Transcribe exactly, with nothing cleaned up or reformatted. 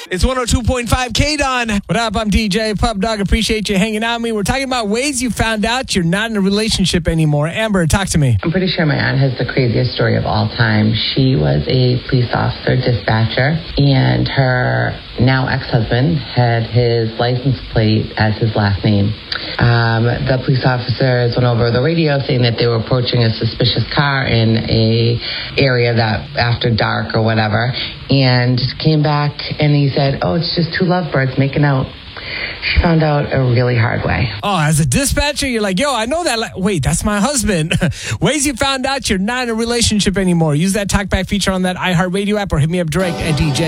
It's one oh two point five K-Don. What up? I'm D J Pub Dog. Appreciate you hanging out with me. We're talking about ways you found out you're not in a relationship anymore. Amber, talk to me. I'm pretty sure my aunt has the craziest story of all time. She was a police officer dispatcher, and her now ex-husband had his license plate as his last name. Um, the police officers went over the radio saying that they were approaching a suspicious car in a area that after dark or whatever, and came back and he said, oh, it's just two lovebirds making out. She found out a really hard way. Oh, as a dispatcher, you're like, yo, I know that. Li- Wait, that's my husband. Ways you found out you're not in a relationship anymore. Use that talkback feature on that iHeartRadio app or hit me up direct at D J.